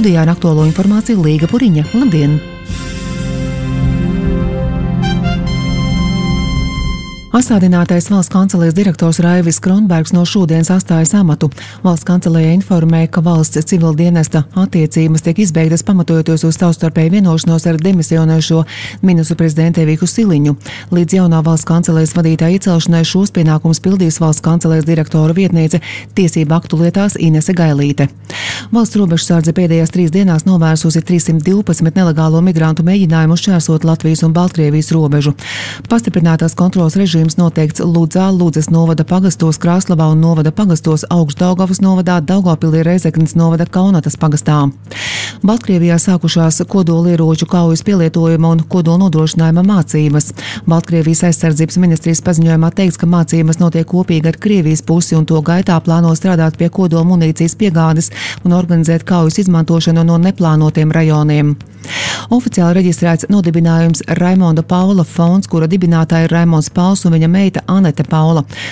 Studijā ar aktuālo informāciju Līga Puriņa. Labdien! Asādinātais valsts kancelējas direktors Raivis Kronbergs no šodienas atstājas amatu. Valsts kancelēja informēja, ka valsts civildienesta attiecības tiek izbeigtas pamatojoties uz savstarpēju vienošanos ar demisionējušo ministru prezidentu Eviku Siliņu. Līdz jaunā valsts kancelējas vadītāja iecelšanai šos pienākumus pildīs valsts kancelējas direktora vietniece tiesību aktu lietās Inese Gailīte. Valsts robežsardze pēdējās 3 dienās novērsusi 312 nelegālo migrantu mēģinājumu šķērsot Latvijas un Baltkrievijas robežu. Pastiprinātās kontroles režīms noteikts Ludzā, Ludzas novada pagastos, Krāslavā un novada pagastos, Augšdaugavas novadā, Daugavpilī, Reizeknes novada Kaunatas pagastā. Baltkrievijā sākušās kodolieroču kaujas pielietojuma un kodola nodrošinājuma mācības. Baltkrievijas aizsardzības ministrijas paziņojumā teikts, ka mācības notiek kopīgi ar Krievijas pusi un to gaitā plāno strādāt pie kodola munīcijas piegādes un organizēt kaujas izmantošanu no neplānotiem rajoniem. Oficiāli reģistrēts nodibinājums Raimonda Paula fonds, kura dibinātāja ir Raimonds Pauls un viņa meita Anete Paula.